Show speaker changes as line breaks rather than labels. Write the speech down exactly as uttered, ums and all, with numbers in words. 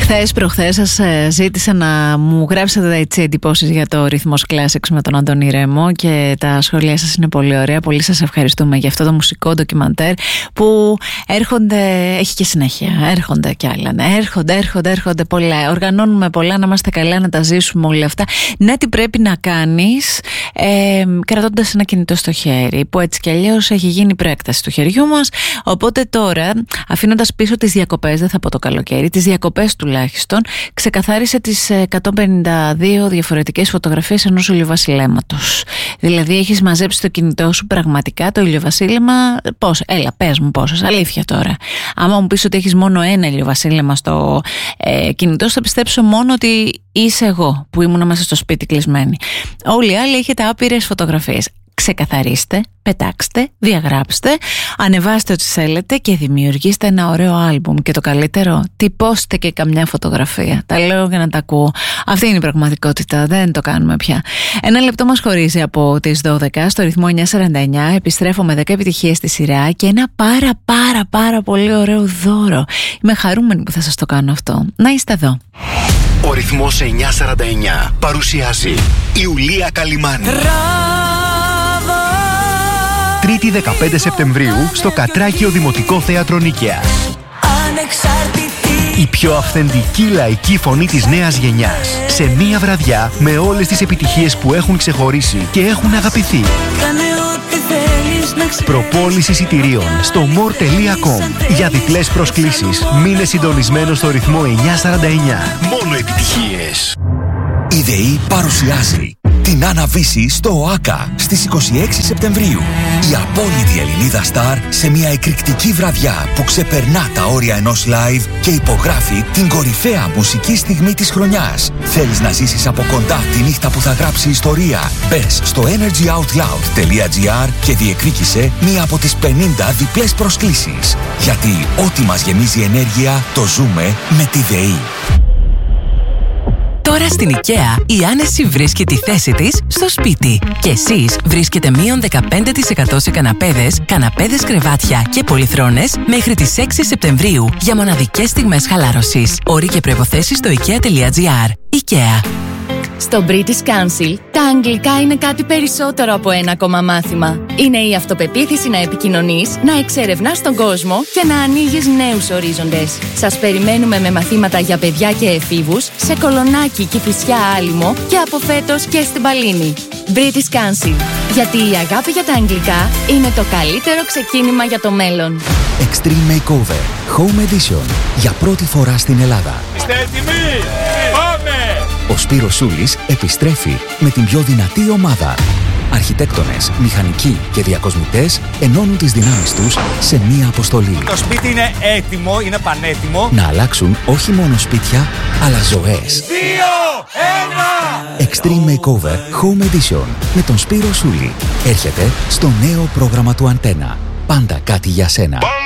Χθες, προχθές σας ζήτησα να μου γράψετε έτσι εντυπώσεις για το Ρυθμός Classics με τον Αντώνη Ρέμο και τα σχόλιά σας είναι πολύ ωραία. Πολύ σας ευχαριστούμε για αυτό το μουσικό ντοκιμαντέρ που έρχονται, έχει και συνέχεια, έρχονται κι άλλα, ναι, έρχονται, έρχονται, έρχονται πολλά. Οργανώνουμε πολλά, να είμαστε καλά, να τα ζήσουμε όλα αυτά. Ναι, τι πρέπει να κάνεις ε, κρατώντας ένα κινητό στο χέρι, που έτσι κι αλλιώς έχει γίνει προέκταση του χεριού μας. Οπότε τώρα, αφήνοντας πίσω τις διακοπές, δεν θα πω το καλοκαίρι, τις διακοπές τουλάχιστον, ξεκαθάρισε τις εκατόν πενήντα δύο διαφορετικές φωτογραφίες ενός ηλιοβασιλέματος. Δηλαδή έχεις μαζέψει το κινητό σου πραγματικά το ηλιοβασίλεμα. Πώς, έλα πες μου πόσες, αλήθεια τώρα. Άμα μου πεις ότι έχεις μόνο ένα ηλιοβασίλεμα στο ε, κινητό, θα πιστέψω μόνο ότι είσαι εγώ που ήμουν μέσα στο σπίτι κλεισμένη. Όλοι οι άλλοι έχετε άπειρες φωτογραφίες. Ξεκαθαρίστε, πετάξτε, διαγράψτε, ανεβάστε ό,τι θέλετε και δημιουργήστε ένα ωραίο άλμπουμ. Και το καλύτερο, τυπώστε και καμιά φωτογραφία. Τα λέω για να τα ακούω. Αυτή είναι η πραγματικότητα, δεν το κάνουμε πια. Ένα λεπτό μας χωρίζει από τις δώδεκα στο ρυθμό εννιακόσια σαράντα εννιά. Επιστρέφω με δέκα επιτυχίες στη σειρά και ένα πάρα πάρα πάρα πολύ ωραίο δώρο. Είμαι χαρούμενη που θα σας το κάνω αυτό. Να είστε εδώ.
Ο ρυθμός εννιακόσια σαράντα εννιά παρουσιάζει Ιουλία Καλυμάνη. Τρίτη δεκαπέντε Σεπτεμβρίου στο Κατράκιο Δημοτικό Θέατρο Νίκαιας. Η πιο αυθεντική λαϊκή φωνή της νέας γενιάς. Σε μία βραδιά με όλες τις επιτυχίες που έχουν ξεχωρίσει και έχουν αγαπηθεί. Προπόληση εισιτηρίων στο more τελεία com. Για διπλές προσκλήσεις μείνε συντονισμένος στο ρυθμό εννιακόσια σαράντα εννιά. Μόνο επιτυχίες.
Η ΔΕΗ παρουσιάζει την Άννα Βύση στο ΟΑΚΑ στις είκοσι έξι Σεπτεμβρίου. Η απόλυτη Ελληνίδα στάρ σε μια εκρηκτική βραδιά που ξεπερνά τα όρια ενός live και υπογράφει την κορυφαία μουσική στιγμή της χρονιάς. Θέλεις να ζήσεις από κοντά τη νύχτα που θα γράψει ιστορία? Μπες στο energy out loud τελεία gr και διεκδίκησε μία από τις πενήντα διπλές προσκλήσεις. Γιατί ό,τι μας γεμίζει ενέργεια το ζούμε με τη ΔΕΗ.
Τώρα στην IKEA η άνεση βρίσκει τη θέση της στο σπίτι. Και εσείς βρίσκετε μείον δεκαπέντε τοις εκατό σε καναπέδες, καναπέδες κρεβάτια και πολυθρόνες μέχρι τις έξι Σεπτεμβρίου για μοναδικές στιγμές χαλάρωσης. Όροι και προϋποθέσεις στο ikea τελεία gr. IKEA.
Στο British Council, τα αγγλικά είναι κάτι περισσότερο από ένα ακόμα μάθημα. Είναι η αυτοπεποίθηση να επικοινωνείς, να εξερευνάς τον κόσμο και να ανοίγεις νέους ορίζοντες. Σας περιμένουμε με μαθήματα για παιδιά και εφήβους σε Κολονάκι, Κηφισιά, Άλυμο και από φέτος και στην Παλίνη. British Council. Γιατί η αγάπη για τα αγγλικά είναι το καλύτερο ξεκίνημα για το μέλλον.
Extreme Makeover Home Edition. Για πρώτη φορά στην Ελλάδα.
Είστε έτοιμοι? Πάμε!
Ο Σπύρος Σούλης επιστρέφει με την πιο δυνατή ομάδα. Αρχιτέκτονες, μηχανικοί και διακοσμητές ενώνουν τις δυνάμεις τους σε μία αποστολή.
Το σπίτι είναι έτοιμο, είναι πανέτοιμο.
Να αλλάξουν όχι μόνο σπίτια, αλλά ζωές.
Δύο, ένα!
Extreme Makeover Home Edition με τον Σπύρο Σούλη. Έρχεται στο νέο πρόγραμμα του Αντένα. Πάντα κάτι για σένα.